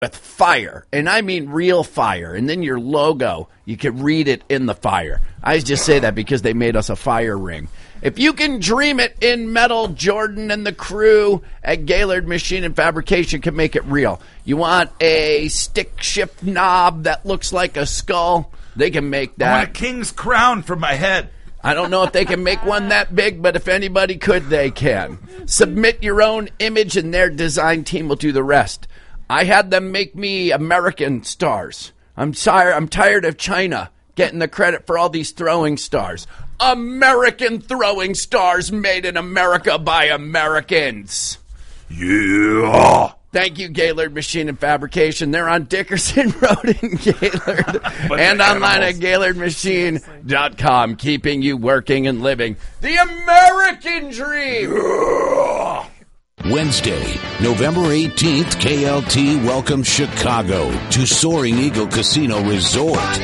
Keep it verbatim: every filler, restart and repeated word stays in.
with fire, and I mean real fire, and then your logo, you can read it in the fire. I just say that because they made us a fire ring. If you can dream it in metal, Jordan and the crew at Gaylord Machine and Fabrication can make it real. You want a stick shift knob that looks like a skull? They can make that. I want a king's crown for my head. I don't know if they can make one that big, but if anybody could, they can. Submit your own image, and their design team will do the rest. I had them make me American stars. I'm tired. I'm tired of China getting the credit for all these throwing stars. American throwing stars made in America by Americans. Yeah. Thank you, Gaylord Machine and Fabrication. They're on Dickerson Road in Gaylord and online at Gaylord Machine dot com, keeping you working and living the American dream. Yeah. Wednesday, November eighteenth, K L T welcomes Chicago to Soaring Eagle Casino Resort.